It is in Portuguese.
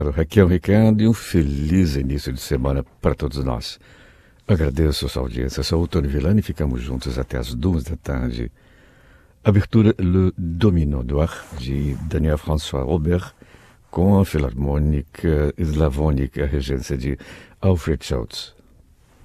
Aqui é o Ricardo e um feliz início de semana para todos nós. Agradeço a sua audiência, sou o Tony Villani e ficamos juntos até as 2 da tarde. Abertura Le Domino-Noir, de Daniel-François Robert, com a Filarmônica Slavônica, a regência de Alfred Schultz.